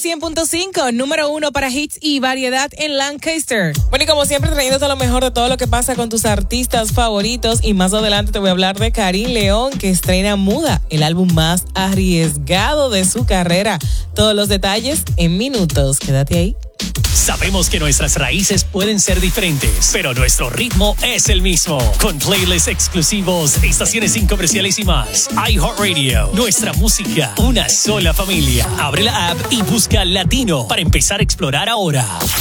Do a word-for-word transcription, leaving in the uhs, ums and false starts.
cien punto cinco, número uno para hits y variedad en Lancaster. Bueno, y como siempre, trayéndote lo mejor de todo lo que pasa con tus artistas favoritos. Y más adelante te voy a hablar de Karim León, que estrena Muda, el álbum más arriesgado de su carrera. Todos los detalles en minutos. Quédate ahí. Sabemos que nuestras raíces pueden ser diferentes, pero nuestro ritmo es el mismo. Con playlists exclusivos, estaciones sin comerciales y más. iHeartRadio, nuestra música, una sola familia. Abre la app y busca Latino para empezar a explorar ahora.